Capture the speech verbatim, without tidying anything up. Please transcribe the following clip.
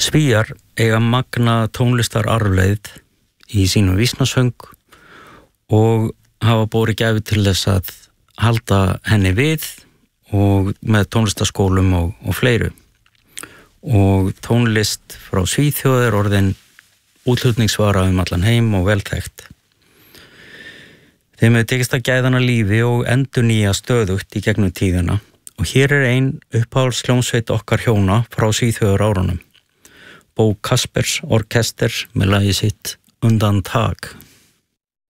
Svíar eiga magna tónlistararfleifð í sínum vísnasöng og hafa borið gæfu til þess að halda henni við og með tónlistarskólum og, og fleiru. Og tónlist frá Svíþjóð er orðin útflutningsvara um allan heim og velþekkt. Þeim hefur tekist að gæða hana lífi og endurnýja stöðugt í gegnum tíðina og hér er ein uppáhaldsljómsveit okkar hjóna frá Svíþjóðar árunum. Bo Kaspers Orkester með lagið sitt Undantag.